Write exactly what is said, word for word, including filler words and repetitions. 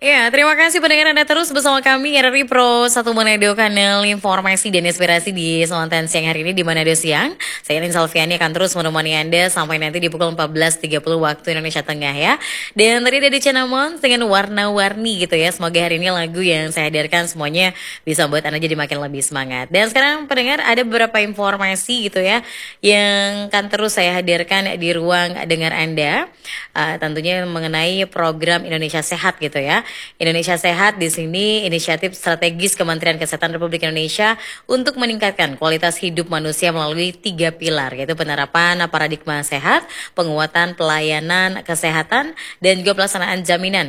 Ya, terima kasih pendengar Anda terus bersama kami R R I Pro satu Manado, kanal informasi dan inspirasi di Selatan siang hari ini di Manado siang. Saya Lin Salviani akan terus menemani Anda sampai nanti di pukul empat belas tiga puluh waktu Indonesia Tengah ya. Dan tadi ada di Channel Mons dengan warna-warni gitu ya. Semoga hari ini lagu yang saya hadirkan semuanya bisa membuat Anda jadi makin lebih semangat. Dan sekarang pendengar ada beberapa informasi gitu ya yang akan terus saya hadirkan di ruang dengar Anda. Uh, tentunya mengenai program Indonesia Sehat gitu ya. Indonesia Sehat di sini inisiatif strategis Kementerian Kesehatan Republik Indonesia untuk meningkatkan kualitas hidup manusia melalui tiga pilar, yaitu penerapan paradigma sehat, penguatan pelayanan kesehatan, dan juga pelaksanaan jaminan